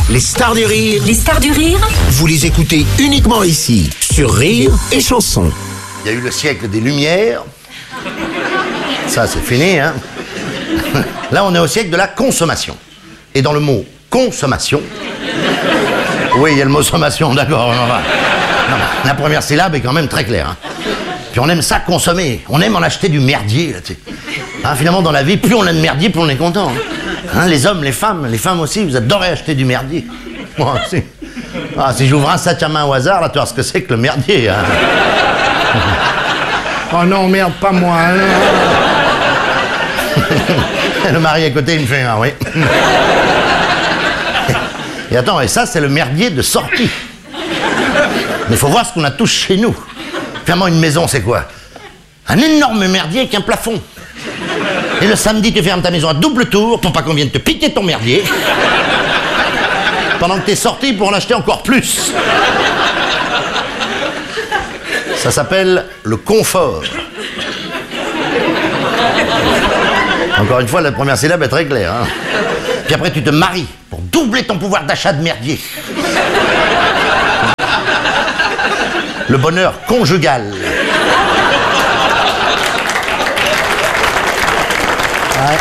Les stars du rire. Les stars du rire. Vous les écoutez uniquement ici, sur Rire et Chanson. Il y a eu le siècle des Lumières. Ça, c'est fini, hein. Là, on est au siècle de la consommation. Et dans le mot consommation... Oui, il y a le mot sommation, d'accord. Non, la première syllabe est quand même très claire. Hein. Puis on aime ça consommer. On aime en acheter du merdier, là, tu sais. Hein, finalement, dans la vie, plus on a de merdier, plus on est content. Hein, les hommes, les femmes aussi, vous adorez acheter du merdier. Moi aussi. Ah, si j'ouvre un sac à main au hasard, là, tu vois ce que c'est que le merdier. Hein. Oh non, merde, pas moi. Hein. Le mari à côté, il me fait un, oui. Et attends, et ça, c'est le merdier de sortie. Mais il faut voir ce qu'on a tous chez nous. Finalement, une maison, c'est quoi? Un énorme merdier avec un plafond. Et le samedi, tu fermes ta maison à double tour pour pas qu'on vienne te piquer ton merdier. Pendant que t'es sorti pour en acheter encore plus. Ça s'appelle le confort. Encore une fois, la première syllabe est très claire. Hein. Puis après, tu te maries pour doubler ton pouvoir d'achat de merdier. Le bonheur conjugal. Ouais.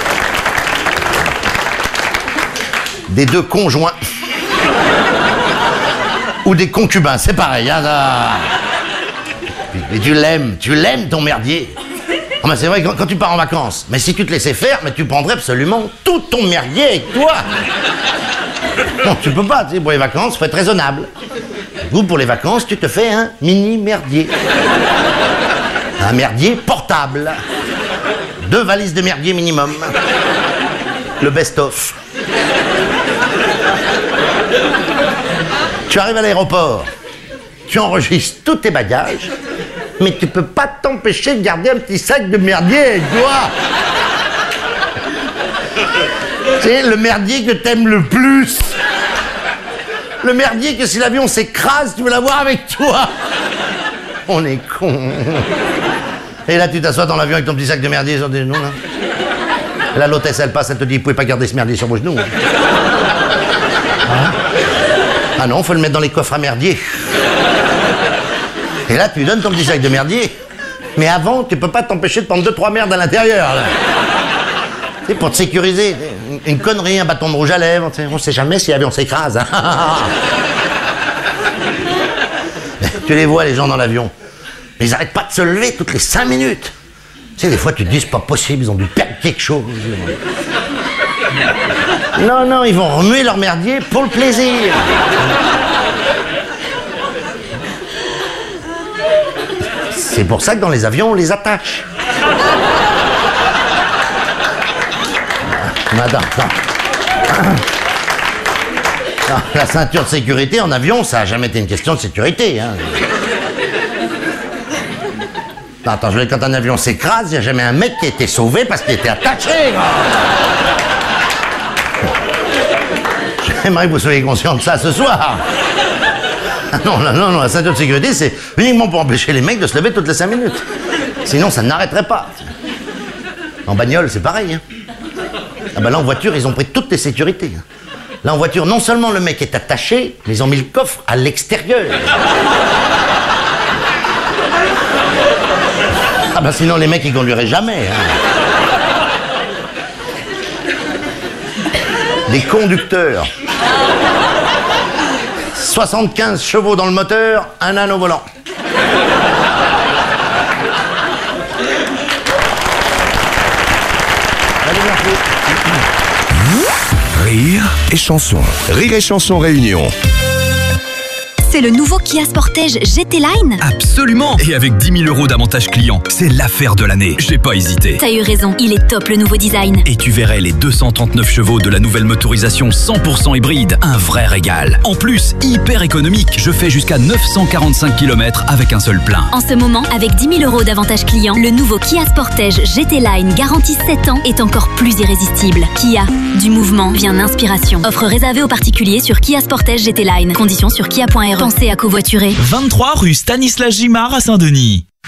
Des deux conjoints. Ou des concubins, c'est pareil. Hein, mais tu l'aimes ton merdier. Oh, mais c'est vrai, quand tu pars en vacances, mais si tu te laissais faire, mais tu prendrais absolument tout ton merdier avec toi. Non, tu peux pas, tu sais, pour les vacances, faut être raisonnable. Vous, pour les vacances, tu te fais un mini merdier. Un merdier portable. 2 valises de merdier minimum. Le best-of. Tu arrives à l'aéroport, tu enregistres tous tes bagages, mais tu peux pas t'empêcher de garder un petit sac de merdier avec toi. C'est le merdier que t'aimes le plus. Le merdier que si l'avion s'écrase, tu veux l'avoir avec toi. On est con. Et là, tu t'assois dans l'avion avec ton petit sac de merdier sur des genoux, là. Et là, l'hôtesse, elle passe, elle te dit, vous pouvez pas garder ce merdier sur vos genoux. Hein. Ah non, faut le mettre dans les coffres à merdier. Et là, tu lui donnes ton petit sac de merdier. Mais avant, tu peux pas t'empêcher de prendre 2-3 merdes à l'intérieur, là. C'est pour te sécuriser. Une connerie, un bâton de rouge à lèvres. On sait jamais si l'avion s'écrase. Hein. Tu les vois, les gens dans l'avion. Ils arrêtent pas de se lever toutes les 5 minutes. Tu sais, des fois, tu te dis, c'est pas possible, ils ont dû perdre quelque chose. Non, ils vont remuer leur merdier pour le plaisir. C'est pour ça que dans les avions, on les attache. Madame, la ceinture de sécurité en avion, ça n'a jamais été une question de sécurité. Hein. Attends, quand un avion s'écrase, il n'y a jamais un mec qui a été sauvé parce qu'il était attaché. J'aimerais que vous soyez conscient de ça ce soir. Non, la ceinture de sécurité, c'est uniquement pour empêcher les mecs de se lever toutes les 5 minutes. Sinon, ça n'arrêterait pas. En bagnole, c'est pareil. Hein. Ah ben là, en voiture, ils ont pris toutes les sécurités. Là, en voiture, non seulement le mec est attaché, mais ils ont mis le coffre à l'extérieur. Ah ben sinon, les mecs, ils conduiraient jamais. Hein. Les conducteurs. 75 chevaux dans le moteur, un âne au volant. Allez, merci. Rire et Chanson. Rire et Chanson Réunion. C'est le nouveau Kia Sportage GT Line. Absolument. Et avec 10 000 € d'avantage client, c'est l'affaire de l'année. J'ai pas hésité. T'as eu raison, il est top le nouveau design. Et tu verrais les 239 chevaux de la nouvelle motorisation 100% hybride. Un vrai régal. En plus, hyper économique. Je fais jusqu'à 945 km avec un seul plein. En ce moment, avec 10 000 € d'avantage client, le nouveau Kia Sportage GT Line garantie 7 ans est encore plus irrésistible. Kia, du mouvement vient l'inspiration. Offre réservée aux particuliers sur Kia Sportage GT Line. Conditions sur kia.re. Pensez à covoiturer. 23 rue Stanislas Gimard à Saint-Denis.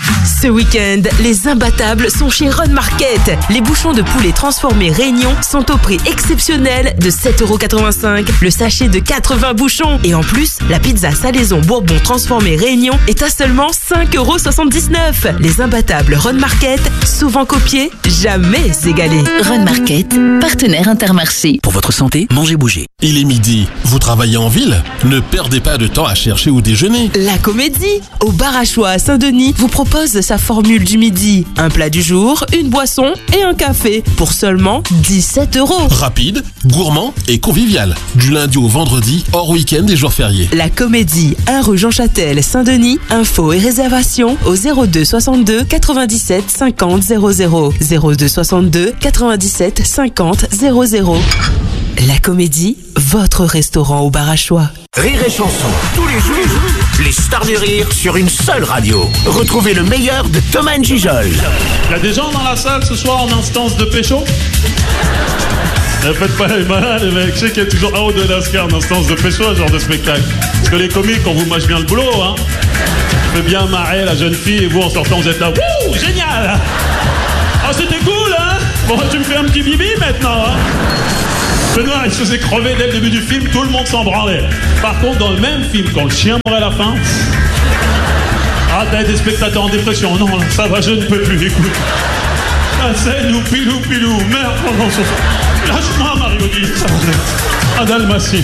Ce week-end, les imbattables sont chez Run Market. Les bouchons de poulet transformés Réunion sont au prix exceptionnel de 7,85 €. Le sachet de 80 bouchons. Et en plus, la pizza salaison Bourbon transformée Réunion est à seulement 5,79 €. Les imbattables Run Market, souvent copiés, jamais égalés. Run Market, partenaire Intermarché. Pour votre santé, mangez bouger. Il est midi. Vous travaillez en ville? Ne perdez pas de temps à chercher où déjeuner. La Comédie, au bar à choix à Saint-Denis, vous propose sa formule du midi. Un plat du jour, une boisson et un café pour seulement 17 €. Rapide, gourmand et convivial. Du lundi au vendredi, hors week-end et jours fériés. La Comédie, 1 rue Jean Châtel, Saint-Denis. Infos et réservations au 02 62 97 50 00. 02 62 97 50 00. La Comédie, votre restaurant au bar à choix. Rire et chanson, tous les jours, les stars du rire sur une seule radio. Retrouvez le meilleur de Thomas Njijol. Il y a des gens dans la salle ce soir en instance de pécho? Ne faites pas les malins, les mecs. Je sais qu'il y a toujours un ou deux lascars en instance de pécho, ce genre de spectacle. Parce que les comiques, on vous mâche bien le boulot, hein. Ça fait bien marrer la jeune fille et vous, en sortant, vous êtes là. Wouh, génial! Ah, c'était cool, hein? Bon, tu me fais un petit bibi maintenant, hein? Benoît, il se faisait crever dès le début du film, tout le monde s'en branlait. Par contre, dans le même film, quand le chien mourait à la fin... Ah, t'as des spectateurs en dépression. Non, ça va, je ne peux plus, écoute. La scène où pilou, merde, non, lâche-moi, Mario-Guy, ça va. Un dalmatien.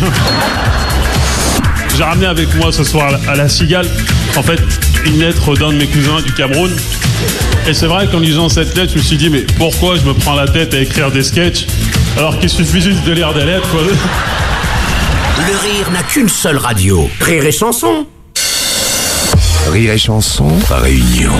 J'ai ramené avec moi ce soir à la Cigale, en fait, une lettre d'un de mes cousins du Cameroun. Et c'est vrai qu'en lisant cette lettre, je me suis dit, mais pourquoi je me prends la tête à écrire des sketchs alors qu'il suffit juste de lire des lettres, quoi. Le rire n'a qu'une seule radio. Rire et chanson. Rire et chanson, Réunion.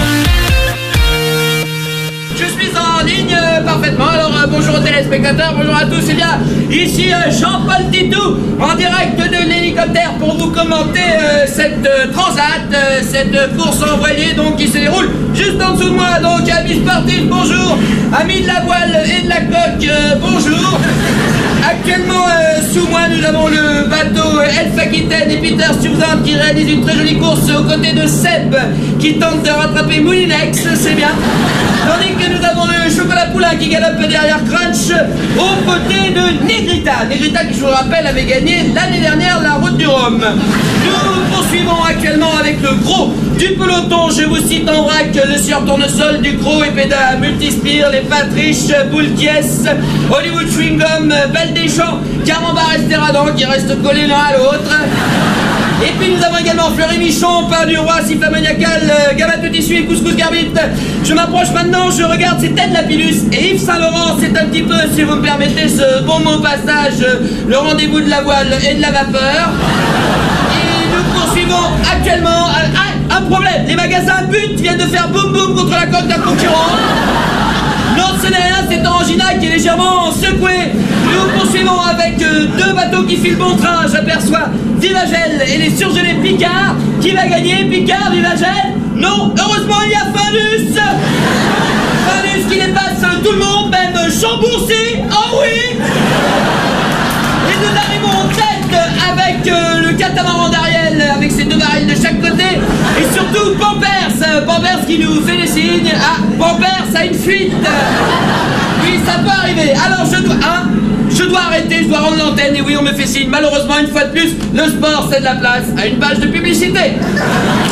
Je suis en ligne parfaitement, alors bonjour aux téléspectateurs, bonjour à tous, c'est bien, ici Jean-Paul Titou, en direct de l'hélicoptère pour vous commenter cette transat, cette course en voilier donc qui se déroule juste en dessous de moi, donc amis sportifs, bonjour, amis de la voile et de la coque, bonjour. Actuellement, sous moi, nous avons le bateau Elf Aquitaine et Peter Stuyvesant qui réalise une très jolie course aux côtés de Seb qui tente de rattraper Moulinex, c'est bien. Tandis que nous avons le Chocolat Poulain qui galope derrière Crunch aux côtés de Negrita. Negrita qui, je vous le rappelle, avait gagné l'année dernière la Route du Rhum. Nous poursuivons actuellement avec le gros du peloton. Je vous cite en vrac le Sieur Tournesol, Ducrot, Epeda, Multispire, les Patriches, Boultiès, Hollywood Chewing-Gum, Belle Deschamps, Carambar Esteradan qui restent collés l'un à l'autre. Et puis nous avons également Fleury Michon, Pain du Roi, Siffla Maniacal, Gamato Tissu et Couscous Garbite. Je m'approche maintenant, je regarde, c'est Ted Lapillus et Yves Saint-Laurent. C'est un petit peu, si vous me permettez ce bon mot passage, le rendez-vous de la voile et de la vapeur. Et nous poursuivons actuellement... un problème, les magasins But viennent de faire boum boum contre la coque d'un concurrent. Non, ce n'est rien, c'est Orangina qui est légèrement secoué. Nous poursuivons avec deux bateaux qui filent bon train. J'aperçois Vivagel et les surgelés Picard. Qui va gagner, Picard, Vivagel? Non, heureusement il y a Findus. Findus qui dépasse tout le monde, même Chambourcy. Oh oui. Et nous arrivons en tête avec le catamaran d'Ariel, avec ses deux barils de chaque côté. Et surtout Pampers. Pampers qui nous fait des signes. Ah, Pampers a une fuite. Oui, ça peut arriver. Alors je dois arrêter, je dois rendre l'antenne. Et oui, on me fait signe. Malheureusement, une fois de plus, le sport, c'est de la place à une page de publicité.